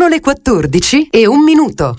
Sono le 14:01.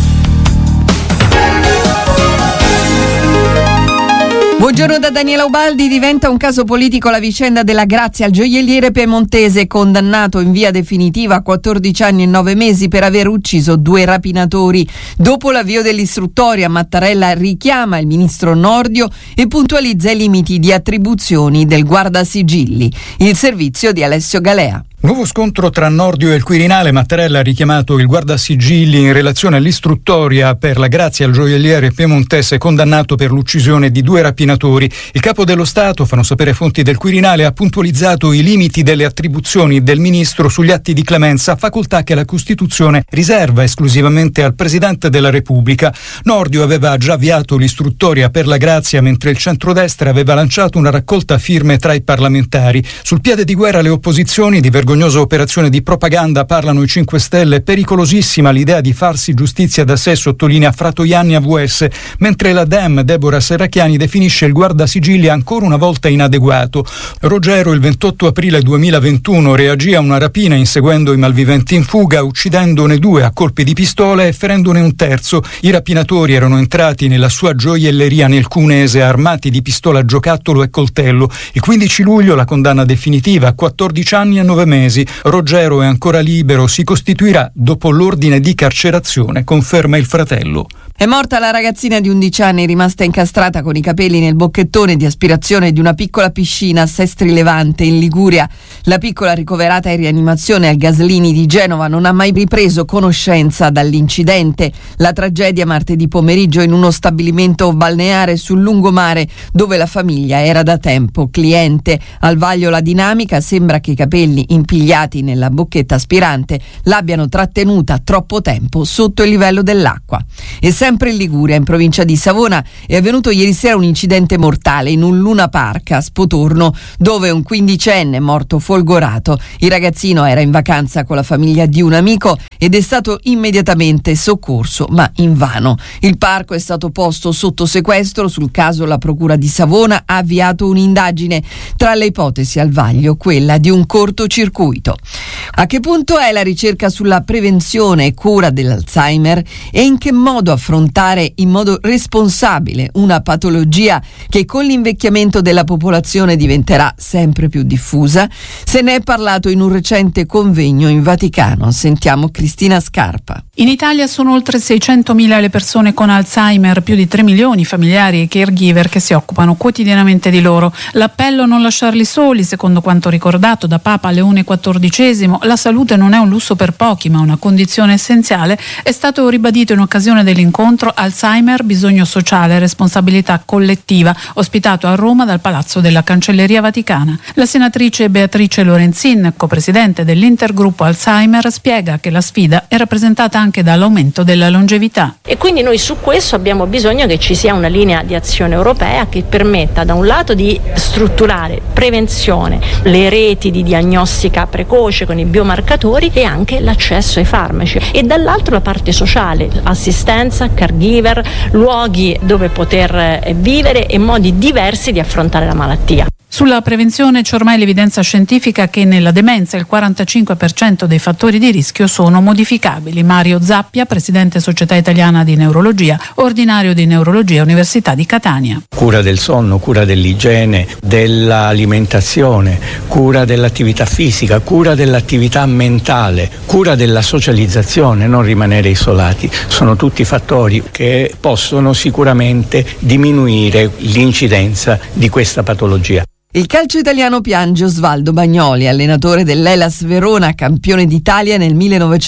Buongiorno da Daniela Ubaldi. Diventa un caso politico la vicenda della Grazia, il gioielliere piemontese condannato in via definitiva a 14 anni e 9 mesi per aver ucciso 2 rapinatori. Dopo l'avvio dell'istruttoria, Mattarella richiama il ministro Nordio e puntualizza i limiti di attribuzioni del guardasigilli. Il servizio di Alessio Galea. Nuovo scontro tra Nordio e il Quirinale. Mattarella ha richiamato il guardasigilli in relazione all'istruttoria per la Grazia al gioielliere piemontese condannato per l'uccisione di 2 rapinatori. Il capo dello Stato, fanno sapere fonti del Quirinale, ha puntualizzato i limiti delle attribuzioni del ministro sugli atti di clemenza, facoltà che la Costituzione riserva esclusivamente al Presidente della Repubblica. Nordio aveva già avviato l'istruttoria per la Grazia, mentre il centrodestra aveva lanciato una raccolta firme tra i parlamentari. Sul piede di guerra le opposizioni, di vergognosa operazione di propaganda, parlano i 5 Stelle. Pericolosissima l'idea di farsi giustizia da sé, sottolinea Fratoianni AVS, mentre la Dem, Deborah Serracchiani, definisce il guardasigilli ancora una volta inadeguato. Ruggero il 28 aprile 2021 reagì a una rapina inseguendo i malviventi in fuga, uccidendone 2 a colpi di pistola e ferendone un terzo. I rapinatori erano entrati nella sua gioielleria nel Cunese armati di pistola giocattolo e coltello. Il 15 luglio la condanna definitiva a 14 anni e 9 mesi. Ruggero è ancora libero, si costituirà dopo l'ordine di carcerazione, conferma il fratello. È morta la ragazzina di 11 anni rimasta incastrata con i capelli nel bocchettone di aspirazione di una piccola piscina a Sestri Levante in Liguria. La piccola, ricoverata in rianimazione al Gaslini di Genova, non ha mai ripreso conoscenza dall'incidente. La tragedia martedì pomeriggio in uno stabilimento balneare sul lungomare dove la famiglia era da tempo cliente. Al vaglio la dinamica: sembra che i capelli impigliati nella bocchetta aspirante l'abbiano trattenuta troppo tempo sotto il livello dell'acqua. E sempre in Liguria, in provincia di Savona, è avvenuto ieri sera un incidente mortale in un Luna Park a Spotorno, dove un 15enne è morto folgorato. Il ragazzino era in vacanza con la famiglia di un amico ed è stato immediatamente soccorso, ma invano. Il parco è stato posto sotto sequestro. Sul caso la procura di Savona ha avviato un'indagine. Tra le ipotesi al vaglio quella di un cortocircuito. A che punto è la ricerca sulla prevenzione e cura dell'Alzheimer e in che modo affrontare in modo responsabile una patologia che con l'invecchiamento della popolazione diventerà sempre più diffusa? Se ne è parlato in un recente convegno in Vaticano. Sentiamo Cristina Scarpa. In Italia sono oltre 600.000 le persone con Alzheimer, più di 3 milioni familiari e caregiver che si occupano quotidianamente di loro. L'appello a non lasciarli soli, secondo quanto ricordato da Papa Leone XIV, la salute non è un lusso per pochi ma una condizione essenziale, è stato ribadito in occasione dell'incontro Alzheimer, bisogno sociale e responsabilità collettiva, ospitato a Roma dal Palazzo della Cancelleria Vaticana. La senatrice Beatrice Lorenzin, copresidente dell'intergruppo Alzheimer, spiega che la sfida è rappresentata anche dall'aumento della longevità. E quindi noi su questo abbiamo bisogno che ci sia una linea di azione europea che permetta da un lato di strutturare prevenzione, le reti di diagnostica precoce con i biomarcatori e anche l'accesso ai farmaci, e dall'altro la parte sociale, assistenza, caregiver, luoghi dove poter vivere e modi diversi di affrontare la malattia. Sulla prevenzione c'è ormai l'evidenza scientifica che nella demenza il 45% dei fattori di rischio sono modificabili. Mario Zappia, presidente Società Italiana di Neurologia, ordinario di Neurologia Università di Catania. Cura del sonno, cura dell'igiene, dell'alimentazione, cura dell'attività fisica, cura dell'attività mentale, cura della socializzazione, non rimanere isolati. Sono tutti fattori che possono sicuramente diminuire l'incidenza di questa patologia. Il calcio italiano piange Osvaldo Bagnoli, allenatore dell'Hellas Verona, campione d'Italia nel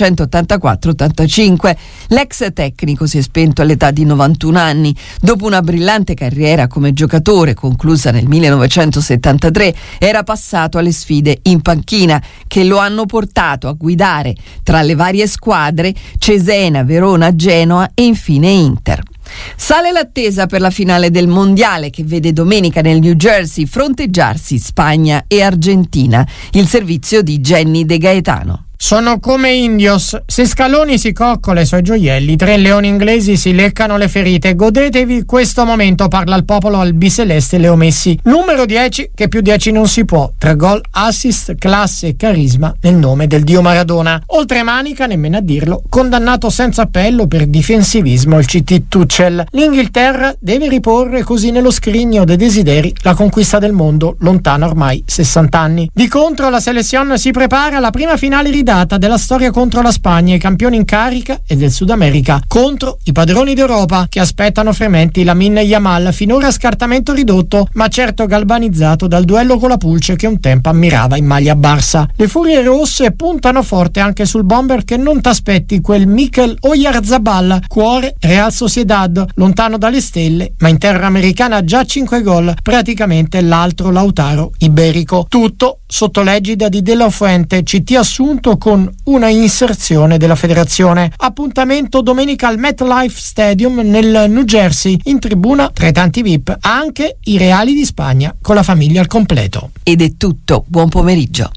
1984-85. L'ex tecnico si è spento all'età di 91 anni. Dopo una brillante carriera come giocatore, conclusa nel 1973, era passato alle sfide in panchina, che lo hanno portato a guidare tra le varie squadre Cesena, Verona, Genoa e infine Inter. Sale l'attesa per la finale del mondiale che vede domenica nel New Jersey fronteggiarsi Spagna e Argentina. Il servizio di Jenny De Gaetano. Sono come Indios. Se Scaloni si coccola i suoi gioielli, 3 leoni inglesi si leccano le ferite. Godetevi questo momento, parla il popolo al biceleste Leo Messi. Numero 10, che più 10 non si può. 3 gol, assist, classe e carisma nel nome del dio Maradona. Oltre manica, nemmeno a dirlo, condannato senza appello per difensivismo il CT Tuchel. L'Inghilterra deve riporre così nello scrigno dei desideri la conquista del mondo, lontana ormai 60 anni. Di contro la selezione si prepara alla prima finale ridata della storia contro la Spagna, i campioni in carica e del Sud America contro i padroni d'Europa che aspettano frementi Lamine Yamal, finora scartamento ridotto ma certo galvanizzato dal duello con la Pulce che un tempo ammirava in maglia Barça. Le furie rosse puntano forte anche sul bomber che non t'aspetti, quel Mikel Oyarzabal, cuore Real Sociedad, lontano dalle stelle ma in terra americana già 5 gol, praticamente l'altro Lautaro iberico. Tutto sotto l'egida di De La Fuente, CT assunto con una inserzione della federazione. Appuntamento domenica al MetLife Stadium nel New Jersey, in tribuna tra i tanti VIP anche i Reali di Spagna con la famiglia al completo. Ed è tutto, buon pomeriggio.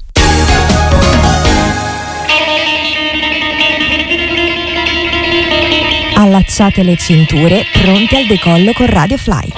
Allacciate le cinture, pronti al decollo con Radio Fly.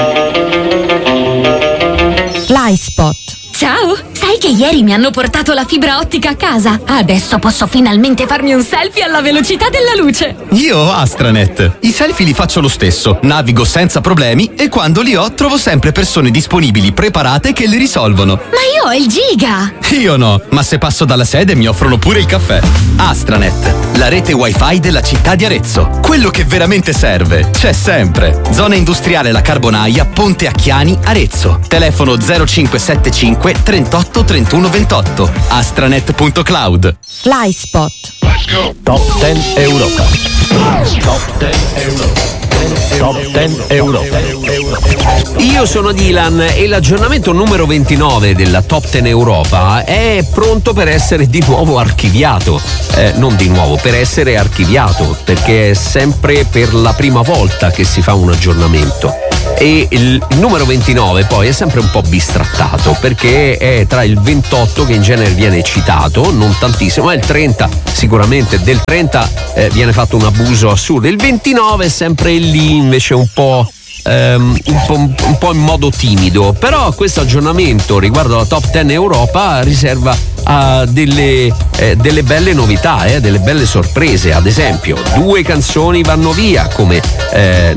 Fly Spot. Ciao! Sai che ieri mi hanno portato la fibra ottica a casa? Adesso posso finalmente farmi un selfie alla velocità della luce! Io ho Astranet. I selfie li faccio lo stesso, navigo senza problemi e quando li ho trovo sempre persone disponibili, preparate che li risolvono. Ma io ho il giga! Io no, ma se passo dalla sede mi offrono pure il caffè. Astranet, la rete wifi della città di Arezzo. Quello che veramente serve, c'è sempre. Zona industriale La Carbonaia, Ponte Acchiani, Arezzo. Telefono 0575 38 31 28. astranet.cloud. Fly Spot. Top 10 Europa. Top 10 Europa. Top 10 Europa. Io sono Dylan e l'aggiornamento numero 29 della Top 10 Europa è pronto per essere di nuovo archiviato. Non di nuovo, per essere archiviato, perché è sempre per la prima volta che si fa un aggiornamento. E il numero 29 poi è sempre un po' bistrattato perché è tra il 28 che in genere viene citato, non tantissimo, ma il 30 sicuramente, del 30 viene fatto un abuso assurdo, il 29 è sempre lì invece un po' in modo timido. Però questo aggiornamento riguardo alla Top 10 Europa riserva delle belle novità, delle belle sorprese. Ad esempio 2 canzoni vanno via, le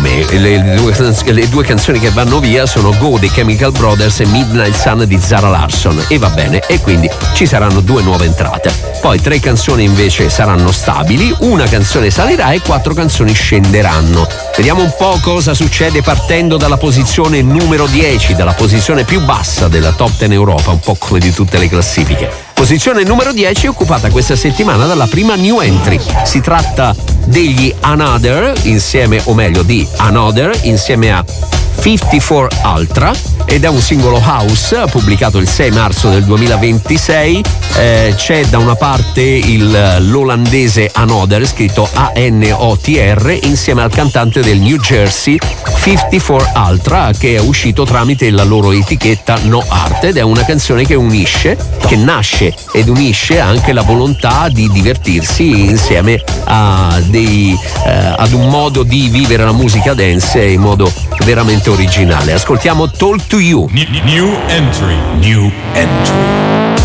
due canzoni che vanno via sono Go dei Chemical Brothers e Midnight Sun di Zara Larsson, e va bene, e quindi ci saranno 2 nuove entrate. Poi 3 canzoni invece saranno stabili, 1 canzone salirà e 4 canzoni scenderanno. Vediamo un po' cosa succede partendo dalla posizione numero 10, dalla posizione più bassa della Top 10 Europa, un po' come di tutte le classifiche. Posizione numero 10 occupata questa settimana dalla prima new entry. Si tratta degli Another insieme a 54 Ultra, ed è un singolo house pubblicato il 6 marzo del 2026. C'è da una parte l'olandese Another, scritto ANOTR, insieme al cantante del New Jersey 54 Ultra, che è uscito tramite la loro etichetta No Art, ed è una canzone che nasce ed unisce anche la volontà di divertirsi insieme ad un modo di vivere la musica dance in modo veramente originale. Ascoltiamo Talk to You. New entry.